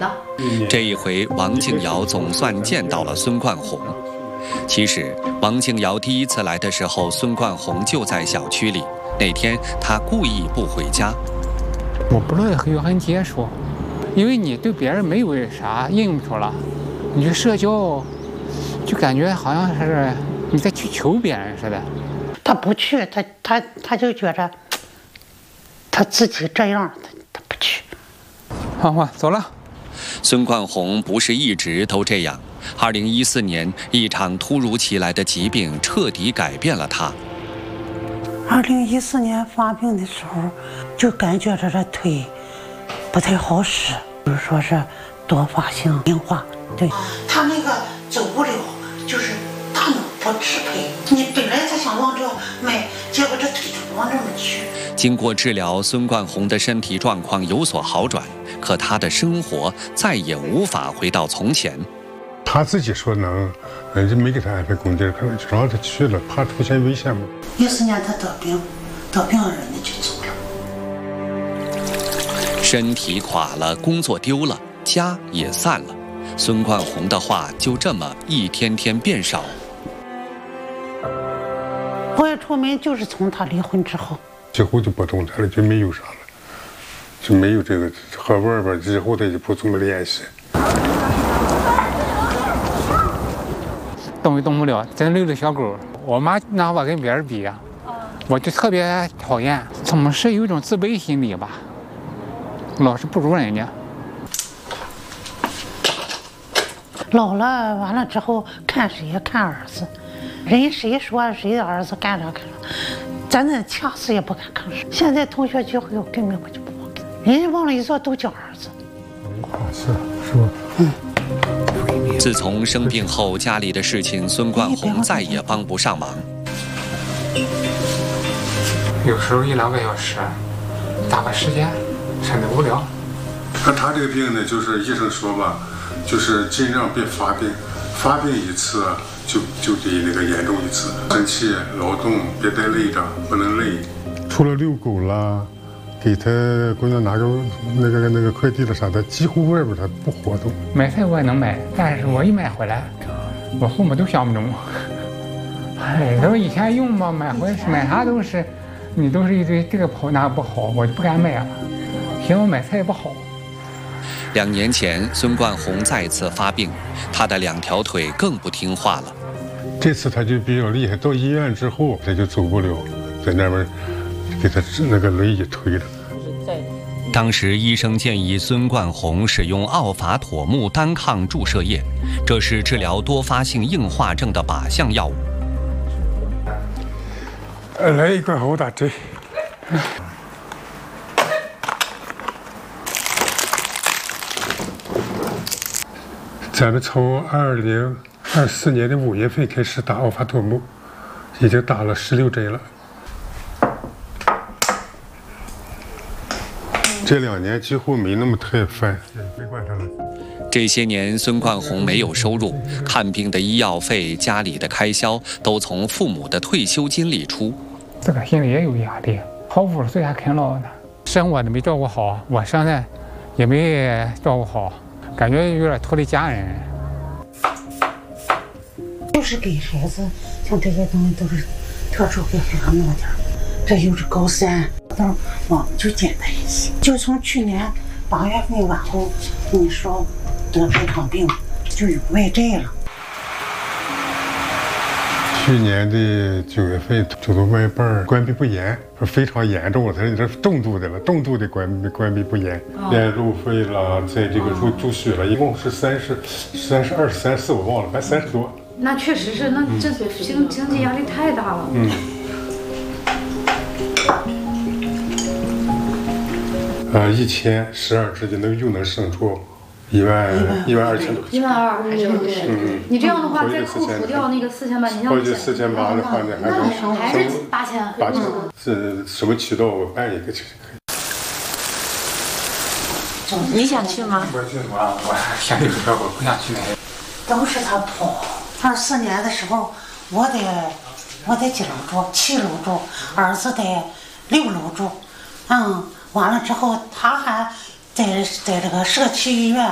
的。 这一回，王静瑶总算见到了孙冠宏。其实，王静瑶第一次来的时候，孙冠宏就在小区里。那天，他故意不回家。 我不乐意很接触，因为你对别人没有啥应付了，你去社交，就感觉好像是你在去求别人似的。 他不去，他就觉着他自己这样，他不去。 好，走了。 孙冠宏不是一直都这样。2014年，一场突如其来的疾病彻底改变了他。 2014年发病的时候，就感觉着这腿不太好使，就是说是多发性硬化。对，他那个走不了，就是大脑不支配。你本来他想往这迈，结果这腿就往这么去。 经过治疗，孙冠宏的身体状况有所好转，可他的生活再也无法回到从前。 他自己说能，人家没给他安排工地，可能就让他去了，怕出现危险嘛。 14年他得病了，人家就走了。身体垮了，工作丢了，家也散了，孙冠宏的话就这么一天天变少。 我也出门就是从他离婚之后， 几乎就不动弹了，就没有啥了，就没有这个和外边以后他就不怎么联系。 动也动不了，真遛着小狗。我妈拿我跟别人比啊，我就特别讨厌，总是有一种自卑心理吧，老是不如人家。 老了完了之后看谁呀？看儿子，人谁说谁的儿子干啥干啥，咱那掐死也不敢吭声。现在同学聚会我根本我就不跟，人家往了一坐都叫儿子。 是吧？ 自从生病后，家里的事情孙冠宏再也帮不上忙。 有时候1-2个小时，打发时间，真的无聊。 他这个病呢，就是医生说吧，就是尽量别发病，发病一次就得那个严重一次。生气、劳动别太累着，不能累。除了遛狗啦，给他姑娘拿个那个快递了啥的，几乎外边他不活动。 买菜我也能买，但是我一买回来，我父母都想不中。哎，都以前用吧，买啥都是，你都是一堆这个好那个不好，我就不敢买了。嫌我买菜不好。 2年前，孙冠宏再次发病，他的2条腿更不听话了。 这次他就比较厉害，到医院之后他就走不了，在那边给他那个轮椅推了。 当时医生建议孙冠宏使用奥法妥木单抗注射液，这是治疗多发性硬化症的靶向药物。 来一块好打针。咱们从2024年的5月份开始打奥法妥木，已经打了16针了。这2年几乎没那么太烦，别管他了。 这些年，孙冠宏没有收入，看病的医药费、家里的开销都从父母的退休金里出。 自个心里也有压力，好50岁还啃老呢，生我都没照顾好，我现在也没照顾好，感觉有点拖累家人。 就是给孩子，像这些东西都是特殊给孩子弄点。这又是高3，我们就简单一些。就从去年8月份往后，你说得这场病就有外债了。 去年的9月份，这个外办关闭不严，非常严重了。他这重度的了，重度的关闭不严，连路费了，在这个住宿了，一共是32、34，我忘了，反正30多。 那确实是，那这经济压力太大了。 100012只就又能省出12000多。 12000还是不是？你这样的话，再扣除掉那个4800，你像 4800的话呢， 还是8000。 是什么渠道我办一个就可以。 你想去吗？ 我去吗？我想去车，我不想去那些。 都是他跑。24年的时候，我得几楼住？7楼住，儿子得6楼住。完了之后，他还在这个社区医院